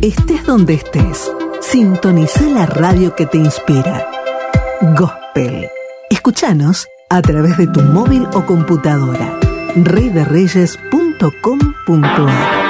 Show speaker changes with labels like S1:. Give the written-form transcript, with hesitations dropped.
S1: Estés donde estés, sintoniza la radio que te inspira. Gospel. Escúchanos a través de tu móvil o computadora. reydereyes.com.ar